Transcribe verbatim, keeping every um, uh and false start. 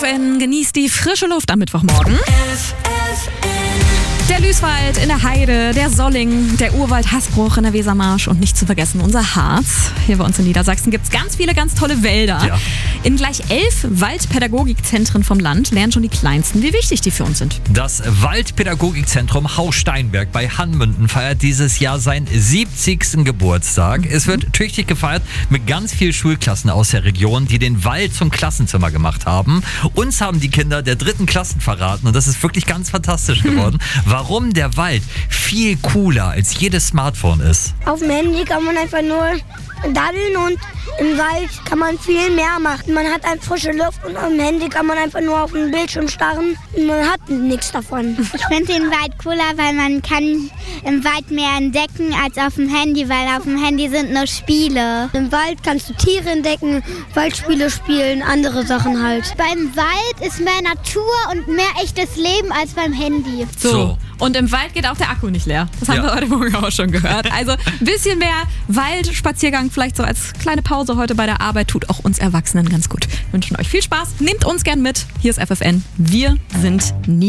F N, genießt die frische Luft am Mittwochmorgen. F F N. Der Lüßwald in der Heide, der Solling, der Urwald Hasbruch in der Wesermarsch und nicht zu vergessen unser Harz. Hier bei uns in Niedersachsen gibt es ganz viele ganz tolle Wälder. Ja. In gleich elf Waldpädagogikzentren vom Land lernen schon die Kleinsten, wie wichtig die für uns sind. Das Waldpädagogikzentrum Haus-Steinberg bei Hanmünden feiert dieses Jahr seinen siebzigsten Geburtstag. Es wird tüchtig gefeiert mit ganz vielen Schulklassen aus der Region, die den Wald zum Klassenzimmer gemacht haben. Uns haben die Kinder der dritten Klassen verraten und das ist wirklich ganz fantastisch geworden, warum der Wald viel cooler als jedes Smartphone ist. Auf dem Handy kann man einfach nur daddeln und im Wald kann man viel mehr machen. Man hat eine frische Luft und auf dem Handy kann man einfach nur auf den Bildschirm starren und man hat nichts davon. Ich finde den Wald cooler, weil man kann im Wald mehr entdecken als auf dem Handy, weil auf dem Handy sind nur Spiele. Im Wald kannst du Tiere entdecken, Waldspiele spielen, andere Sachen halt. Beim Wald ist mehr Natur und mehr echtes Leben als beim Handy. So. So. Und im Wald geht auch der Akku nicht leer. Das haben Ja. wir heute Morgen auch schon gehört. Also ein bisschen mehr Waldspaziergang, vielleicht so als kleine Pause heute bei der Arbeit, tut auch uns Erwachsenen ganz gut. Wir wünschen euch viel Spaß. Nehmt uns gern mit. Hier ist F F N. Wir sind nie